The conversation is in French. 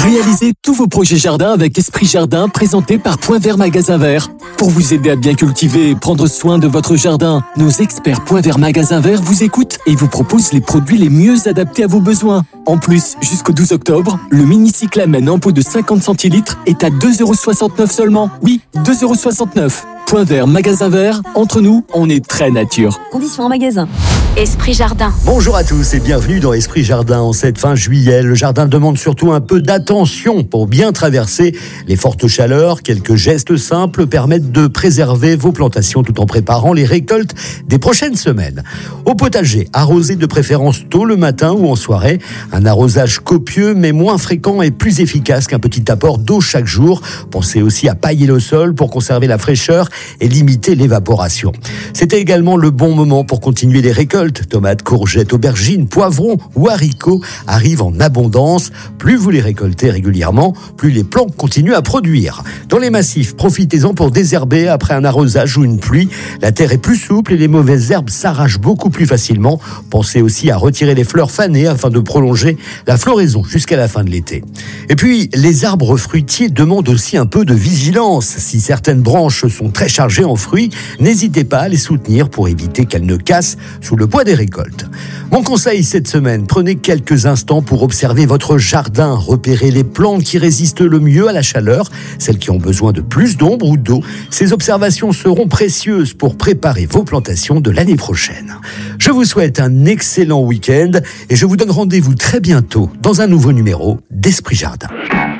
Réalisez tous vos projets jardin avec Esprit Jardin, présenté par Point Vert Magasin Vert. Pour vous aider à bien cultiver et prendre soin de votre jardin, nos experts Point Vert Magasin Vert vous écoutent et vous proposent les produits les mieux adaptés à vos besoins. En plus, jusqu'au 12 octobre, le mini-cyclamen en pot de 50 centilitres est à 2,69€ seulement. Oui, 2,69€. Point Vert Magasin Vert, entre nous, on est très nature. Conditions en magasin. Esprit Jardin. Bonjour à tous et bienvenue dans Esprit Jardin en cette fin juillet. Le jardin demande surtout un peu d'attention pour bien traverser les fortes chaleurs. Quelques gestes simples permettent de préserver vos plantations tout en préparant les récoltes des prochaines semaines. Au potager, arrosez de préférence tôt le matin ou en soirée. Un arrosage copieux mais moins fréquent est plus efficace qu'un petit apport d'eau chaque jour. Pensez aussi à pailler le sol pour conserver la fraîcheur et limiter l'évaporation. C'était également le bon moment pour continuer les récoltes. Tomates, courgettes, aubergines, poivrons ou haricots arrivent en abondance. Plus vous les récoltez régulièrement, plus les plants continuent à produire. Dans les massifs, profitez-en pour désherber après un arrosage ou une pluie. La terre est plus souple et les mauvaises herbes s'arrachent beaucoup plus facilement. Pensez aussi à retirer les fleurs fanées afin de prolonger la floraison jusqu'à la fin de l'été. Et puis, les arbres fruitiers demandent aussi un peu de vigilance. Si certaines branches sont très chargées en fruits, n'hésitez pas à les soutenir pour éviter qu'elles ne cassent sous le poids des récoltes. Mon conseil cette semaine, prenez quelques instants pour observer votre jardin, repérez les plantes qui résistent le mieux à la chaleur, celles qui ont besoin de plus d'ombre ou d'eau. Ces observations seront précieuses pour préparer vos plantations de l'année prochaine. Je vous souhaite un excellent week-end et je vous donne rendez-vous très bientôt dans un nouveau numéro d'Esprit Jardin.